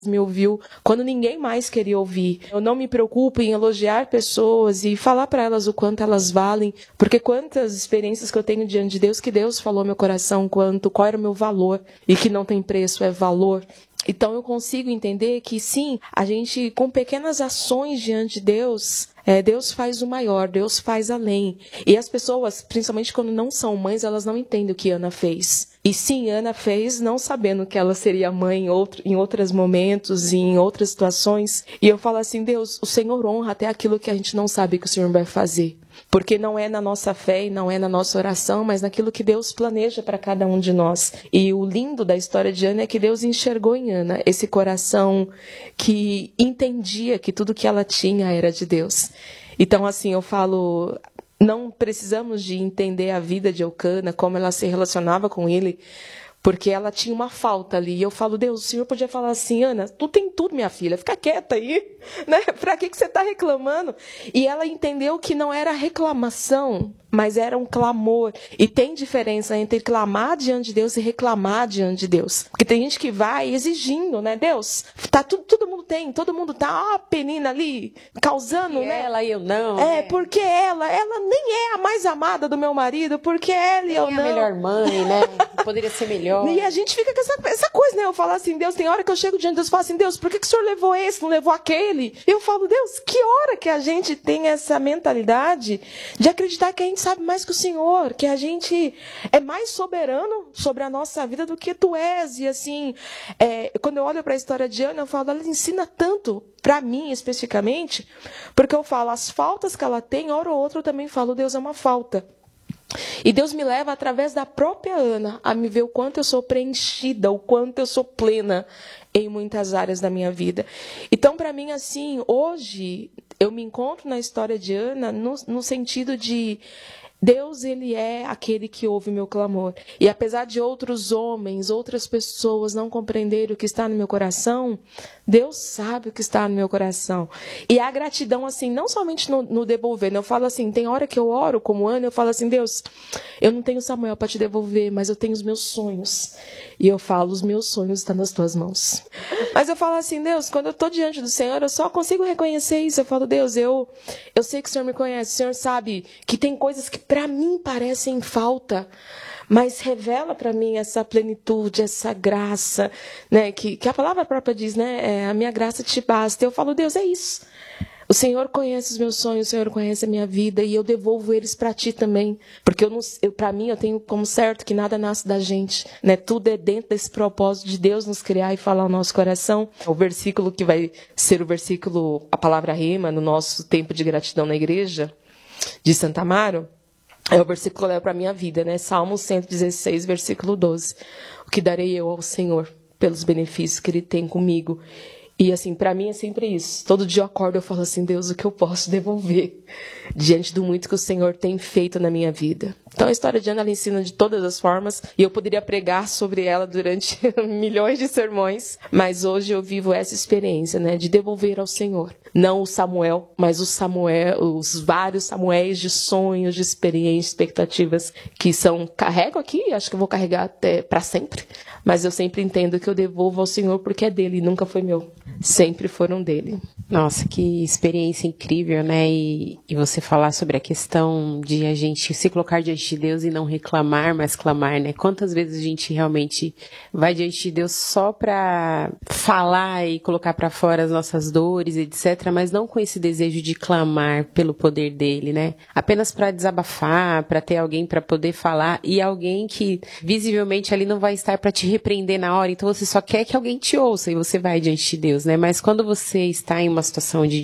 me ouviu quando ninguém mais queria ouvir. Eu não me preocupo em elogiar pessoas e falar para elas o quanto elas valem, porque quantas experiências que eu tenho diante de Deus, que Deus falou ao meu coração qual era o meu valor, e que não tem preço, é valor. Então eu consigo entender que sim, a gente com pequenas ações diante de Deus, Deus faz o maior, Deus faz além. E as pessoas, principalmente quando não são mães, elas não entendem o que Ana fez. E sim, Ana fez não sabendo que ela seria mãe em outros momentos e em outras situações. E eu falo assim, Deus, o Senhor honra até aquilo que a gente não sabe que o Senhor vai fazer. Porque não é na nossa fé e não é na nossa oração, mas naquilo que Deus planeja para cada um de nós. E o lindo da história de Ana é que Deus enxergou em Ana esse coração que entendia que tudo que ela tinha era de Deus. Então, assim, eu falo, não precisamos de entender a vida de Eucana, como ela se relacionava com ele, porque ela tinha uma falta ali. E eu falo, Deus, o Senhor podia falar assim, Ana, tu tem tudo, minha filha, fica quieta aí, né? Pra que você está reclamando? E ela entendeu que não era reclamação, mas era um clamor. E tem diferença entre clamar diante de Deus e reclamar diante de Deus. Porque tem gente que vai exigindo, né? Deus, tá tudo, todo mundo tá, ó, Penina ali, causando, porque né? Ela e eu não. Porque ela nem é a mais amada do meu marido, porque ela e eu não. É a melhor mãe, né? Poderia ser melhor. E a gente fica com essa coisa, né? Eu falo assim, Deus, tem hora que eu chego diante de Deus e falo assim, Deus, por que o Senhor levou esse, não levou aquele? E eu falo, Deus, que hora que a gente tem essa mentalidade de acreditar que a gente sabe mais que o Senhor, que a gente é mais soberano sobre a nossa vida do que tu és. E assim, quando eu olho para a história de Ana, eu falo, ela ensina tanto, para mim especificamente, porque eu falo, as faltas que ela tem, hora ou outra eu também falo, Deus, é uma falta. E Deus me leva, através da própria Ana, a me ver o quanto eu sou preenchida, o quanto eu sou plena em muitas áreas da minha vida. Então, para mim, assim, hoje, eu me encontro na história de Ana no sentido de Deus, ele é aquele que ouve meu clamor. E apesar de outros homens, outras pessoas não compreenderem o que está no meu coração, Deus sabe o que está no meu coração. E a gratidão, assim, não somente no devolver, né? Eu falo assim, tem hora que eu oro como Ana, eu falo assim, Deus, eu não tenho Samuel para te devolver, mas eu tenho os meus sonhos. E eu falo, os meus sonhos estão nas tuas mãos. Mas eu falo assim, Deus, quando eu estou diante do Senhor, eu só consigo reconhecer isso. Eu falo, Deus, eu sei que o Senhor me conhece, o Senhor sabe que tem coisas que para mim parecem falta, mas revela para mim essa plenitude, essa graça, né? Que a palavra própria diz, né? A minha graça te basta. Eu falo, Deus, é isso. O Senhor conhece os meus sonhos, o Senhor conhece a minha vida e eu devolvo eles para ti também. Porque para mim, eu tenho como certo que nada nasce da gente, né? Tudo é dentro desse propósito de Deus nos criar e falar ao nosso coração. O versículo que vai ser o versículo, a palavra rema, no nosso tempo de gratidão na igreja de Santa Amaro, é o versículo que eu levo para a minha vida, né? Salmo 116, versículo 12. O que darei eu ao Senhor pelos benefícios que Ele tem comigo? E assim, para mim é sempre isso. Todo dia eu acordo e eu falo assim, Deus, o que eu posso devolver diante do muito que o Senhor tem feito na minha vida? Então a história de Ana, ela ensina de todas as formas, e eu poderia pregar sobre ela durante milhões de sermões, mas hoje eu vivo essa experiência, né, de devolver ao Senhor. Não o Samuel, mas os vários Samuéis de sonhos, de experiências, expectativas que carrego aqui, acho que eu vou carregar até para sempre, mas eu sempre entendo que eu devolvo ao Senhor porque é dele, nunca foi meu. Sempre foram dele. Nossa, que experiência incrível, né? E você falar sobre a questão de a gente se colocar diante de Deus e não reclamar, mas clamar, né? Quantas vezes a gente realmente vai diante de Deus só para falar e colocar para fora as nossas dores, etc., mas não com esse desejo de clamar pelo poder dele, né? Apenas para desabafar, para ter alguém para poder falar, e alguém que visivelmente ali não vai estar para te repreender na hora, então você só quer que alguém te ouça e você vai diante de Deus, né? Mas quando você está em uma situação de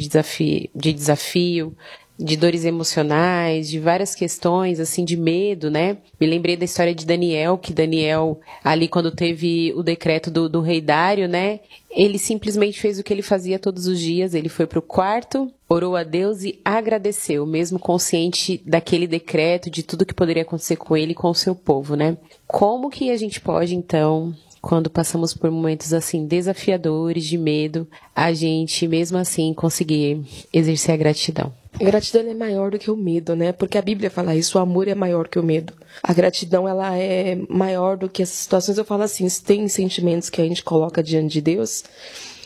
desafio, de dores emocionais, de várias questões, assim, de medo, né? Me lembrei da história de Daniel, que Daniel, ali quando teve o decreto do rei Dário, né? Ele simplesmente fez o que ele fazia todos os dias, ele foi para o quarto, orou a Deus e agradeceu, mesmo consciente daquele decreto, de tudo que poderia acontecer com ele e com o seu povo, né? Como que a gente pode, então, quando passamos por momentos assim desafiadores, de medo, a gente mesmo assim conseguir exercer a gratidão? A gratidão é maior do que o medo, né? Porque a Bíblia fala isso, o amor é maior que o medo. A gratidão, ela é maior do que essas situações. Eu falo assim, tem sentimentos que a gente coloca diante de Deus